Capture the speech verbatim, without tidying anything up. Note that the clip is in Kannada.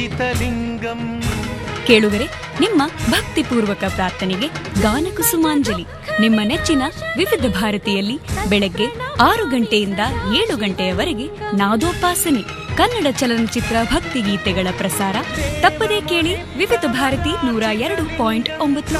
ಕೇಳುಗರೆ, ನಿಮ್ಮ ಭಕ್ತಿಪೂರ್ವಕ ಪ್ರಾರ್ಥನೆಗೆ ಗಾನಕುಸುಮಾಂಜಲಿ ನಿಮ್ಮ ನೆಚ್ಚಿನ ವಿವಿಧ ಭಾರತಿಯಲ್ಲಿ ಬೆಳಗ್ಗೆ ಆರು ಗಂಟೆಯಿಂದ ಏಳು ಗಂಟೆಯವರೆಗೆ ನಾದೋಪಾಸನೆ ಕನ್ನಡ ಚಲನಚಿತ್ರ ಭಕ್ತಿಗೀತೆಗಳ ಪ್ರಸಾರ ತಪ್ಪದೇ ಕೇಳಿ. ವಿವಿಧ ಭಾರತಿ ನೂರ ಎರಡು ಪಾಯಿಂಟ್ ಒಂಬತ್ತು